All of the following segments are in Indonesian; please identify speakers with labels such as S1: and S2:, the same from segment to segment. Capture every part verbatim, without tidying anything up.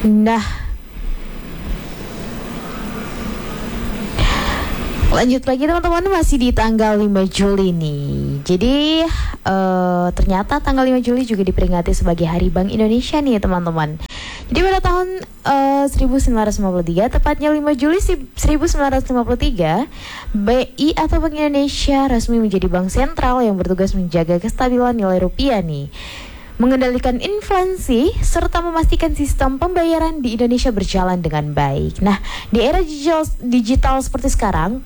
S1: Nah, lanjut lagi teman-teman, masih di tanggal lima Juli nih. Jadi uh, ternyata tanggal lima Juli juga diperingati sebagai Hari Bank Indonesia nih teman-teman. Jadi pada tahun uh, seribu sembilan ratus lima puluh tiga, tepatnya lima Juli seribu sembilan ratus lima puluh tiga, B I atau Bank Indonesia resmi menjadi bank sentral yang bertugas menjaga kestabilan nilai rupiah nih, mengendalikan inflasi, serta memastikan sistem pembayaran di Indonesia berjalan dengan baik. Nah, di era digital, digital seperti sekarang,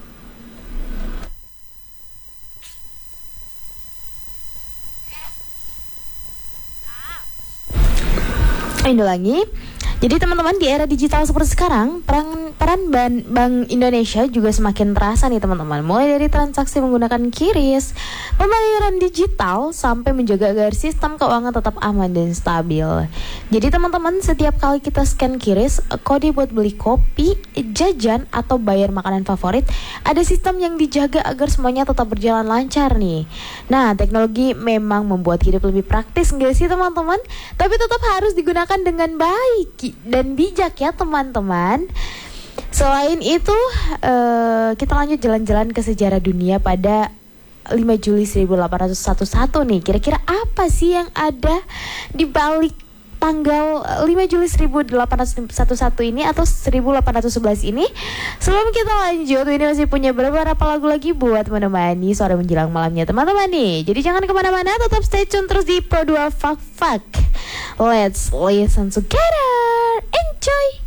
S1: ini lagi. Jadi teman-teman, di era digital seperti sekarang, peran, peran ban, Bank Indonesia juga semakin terasa nih teman-teman. Mulai dari transaksi menggunakan QRIS, pembayaran digital, sampai menjaga agar sistem keuangan tetap aman dan stabil. Jadi teman-teman, setiap kali kita scan QRIS, kode buat beli kopi, jajan, atau bayar makanan favorit, ada sistem yang dijaga agar semuanya tetap berjalan lancar nih. Nah, teknologi memang membuat hidup lebih praktis nggak sih teman-teman? Tapi tetap harus digunakan dengan baik dan bijak ya teman-teman. Selain itu, uh, kita lanjut jalan-jalan ke sejarah dunia pada lima Juli seribu delapan ratus sebelas nih. Kira-kira apa sih yang ada di balik tanggal lima Juli seribu delapan ratus sebelas ini atau seribu delapan ratus sebelas ini? Sebelum kita lanjut, ini masih punya beberapa lagu lagi buat menemani sore menjelang malamnya teman-teman nih. Jadi jangan kemana-mana, tetap stay tune terus di Pro dua Fak Fak. Let's listen together. Enjoy.